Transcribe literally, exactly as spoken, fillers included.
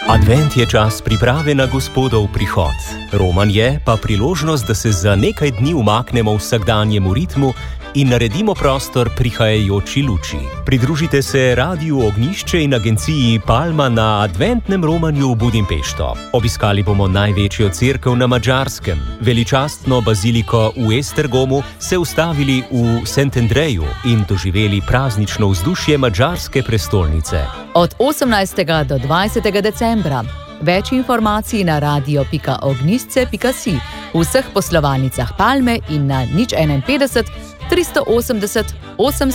Advent je čas priprave na Gospodov prihod. Roman je pa priložnost, da se za nekaj dni umaknemo vsakdanjemu ritmu in naredimo prostor prihajajoči luči. Pridružite se Radiu Ognjišče in agenciji Palma na adventnem romanju v Budimpešto. Obiskali bomo največjo cerkev na Madžarskem, veličastno baziliko v Esztergomu, se ustavili v Szentendreju in doživeli praznično vzdušje madžarske prestolnice. Od osemnajstega do dvajsetega decembra. Več informacij na radio pika ognjišče pika si, v vseh poslovalnicah Palme in na nič enainpetdeset, tristo osemdeset, osemsto